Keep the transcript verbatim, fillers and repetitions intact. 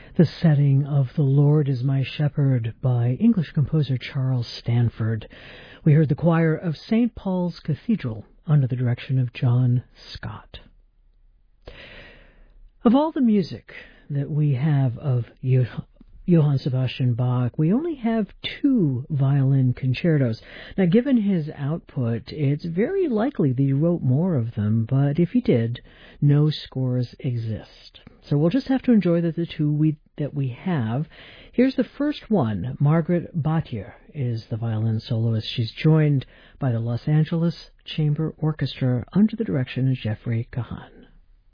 The setting of The Lord is My Shepherd by English composer Charles Stanford. We heard the choir of Saint Paul's Cathedral under the direction of John Scott. Of all the music that we have of Johann Sebastian Bach, we only have two violin concertos. Now, given his output, it's very likely that he wrote more of them, but if he did, no scores exist. So we'll just have to enjoy that the two we, that we have. Here's the first one. Margaret Batjer is the violin soloist. She's joined by the Los Angeles Chamber Orchestra under the direction of Jeffrey Kahan.